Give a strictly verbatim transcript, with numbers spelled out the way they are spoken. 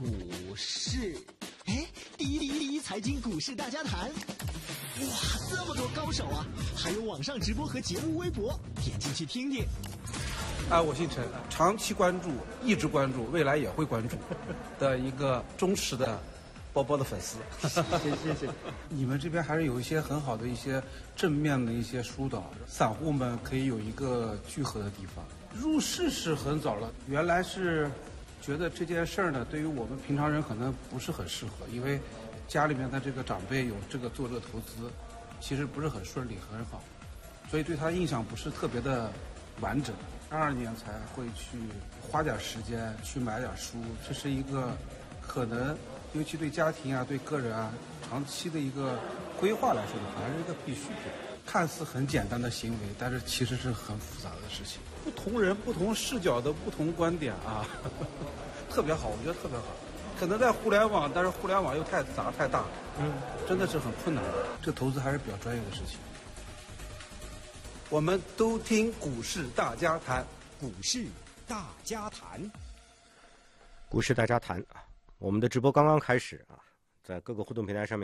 股市，哎，第一第一第一财经股市大家谈，哇，这么多高手啊！还有网上直播和节目微博，点进去听听。 啊，我姓陈，长期关注，一直关注，未来也会关注的一个忠实的包包的粉丝。 谢谢谢谢。 你们这边还是有一些很好的一些正面的一些疏导，散户们可以有一个聚合的地方。入市是很早了，原来是觉得这件事儿呢，对于我们平常人可能不是很适合，因为家里面的这个长辈有这个做这个投资，其实不是很顺利很好，所以对他印象不是特别的完整。二二年才会去花点时间去买点书，这是一个可能尤其对家庭啊对个人啊长期的一个规划来说的还是一个必需品。看似很简单的行为，但是其实是很复杂的事情。不同人不同视角的不同观点啊，呵呵特别好，我觉得特别好。可能在互联网，但是互联网又太杂太大，嗯，真的是很困难的。这投资还是比较专业的事情。我们都听股市大家谈， 股市大家谈， 股市大家谈啊！我们的直播刚刚开始啊，在各个互动平台上面。